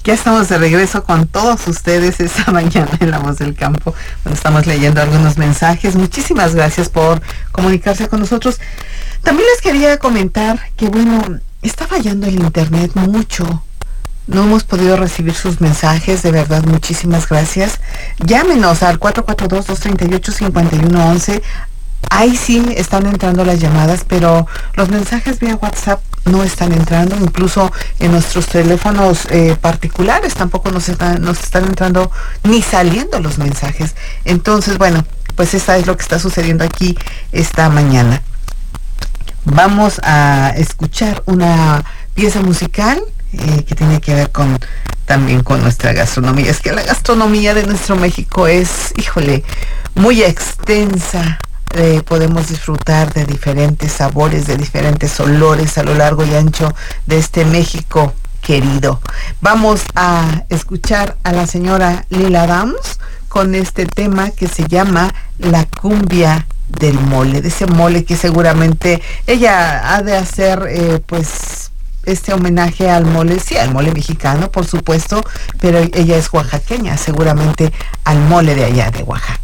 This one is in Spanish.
Ya estamos de regreso con todos ustedes esta mañana en La Voz del Campo, donde estamos leyendo algunos mensajes. Muchísimas gracias por comunicarse con nosotros. También les quería comentar que, bueno, está fallando el internet mucho. No hemos podido recibir sus mensajes, de verdad, muchísimas gracias. Llámenos al 442-238-5111. Ahí sí están entrando las llamadas, pero los mensajes vía WhatsApp no están entrando. Incluso en nuestros teléfonos particulares tampoco nos están entrando ni saliendo los mensajes. Entonces, bueno, pues esta es lo que está sucediendo aquí esta mañana. Vamos a escuchar una pieza musical que tiene que ver también con nuestra gastronomía. Es que la gastronomía de nuestro México es, híjole, muy extensa. Podemos disfrutar de diferentes sabores, de diferentes olores a lo largo y ancho de este México querido. Vamos a escuchar a la señora Lila Downs con este tema que se llama La Cumbia del Mole, de ese mole que seguramente ella ha de hacer, pues, este homenaje al mole, sí, al mole mexicano, por supuesto, pero ella es oaxaqueña, seguramente al mole de allá de Oaxaca.